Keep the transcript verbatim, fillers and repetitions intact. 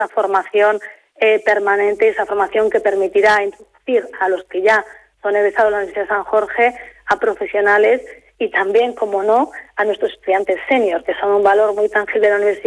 esa formación eh, permanente, esa formación que permitirá introducir a los que ya son egresados de la Universidad de San Jorge a profesionales y también, como no, a nuestros estudiantes senior, que son un valor muy tangible de la universidad.